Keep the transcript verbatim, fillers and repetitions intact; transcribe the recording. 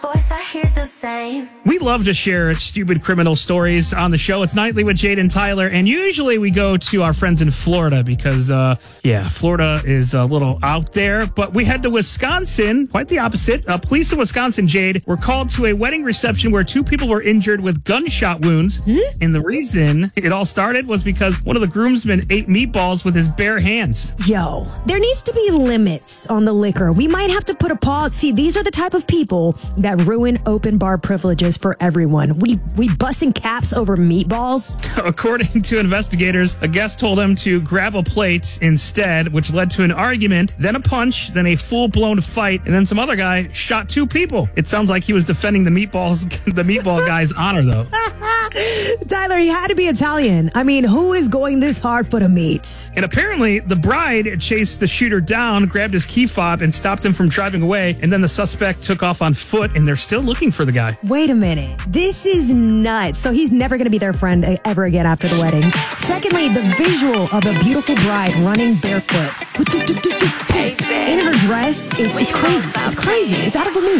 Voice, I hear the same. We love to share stupid criminal stories on the show. It's Nightly with Jade and Tyler, and usually we go to our friends in Florida because, uh, yeah, Florida is a little out there. But we head to Wisconsin, quite the opposite. Uh, police in Wisconsin, Jade, were called to a wedding reception where two people were injured with gunshot wounds. Hmm? And the reason it all started was because one of the groomsmen ate meatballs with his bare hands. Yo, there needs to be limits on the liquor. We might have to put a pause. See, these are the type of people that ruin open bar privileges for everyone. We we busting caps over meatballs. According to investigators, a guest told him to grab a plate instead, which led to an argument, then a punch, then a full-blown fight, and then some other guy shot two people. It sounds like he was defending the meatballs, the meatball guy's honor, though. Tyler, he had to be Italian. I mean, who is going this hard for the meat? And apparently, the bride chased the shooter down, grabbed his key fob, and stopped him from driving away. And then the suspect took off on foot, and they're still looking for the guy. Wait a minute. This is nuts. So he's never going to be their friend ever again after the wedding. Secondly, the visual of a beautiful bride running barefoot in her dress is it's crazy. It's crazy. It's out of a movie.